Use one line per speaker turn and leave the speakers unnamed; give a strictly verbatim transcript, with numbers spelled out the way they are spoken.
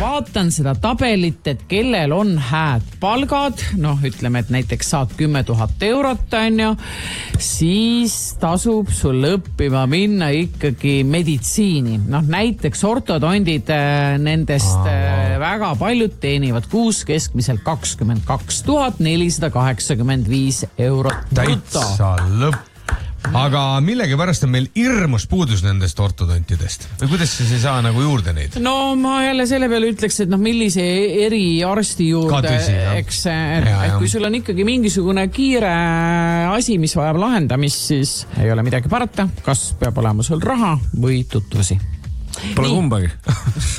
vaatan seda tabelit, et kellel on hääd palgad, noh, ütleme, et näiteks saad kümme tuhat eurot, on ju, siis tasub sul õppima minna ikkagi meditsiini. Noh, näiteks ortodondid, nendest Aa. väga paljud teenivad kuus keskmiselt kakskümmend kaks tuhat nelisada kaheksakümmend viis eurot.
Täitsa lõpp. Aga millegi pärast on meil hirmus puudus nendest ortodontidest. Või kuidas siis ei saa nagu juurde neid?
No ma jälle selle peale ütleks, et noh, millise eriarsti juurde,
tõsi,
eks, et, et kui sul on ikkagi mingisugune kiire asi, mis vajab lahendamist, siis ei ole midagi parata. Kas peab olema sul raha või tutvusi?
Pole kumbagi.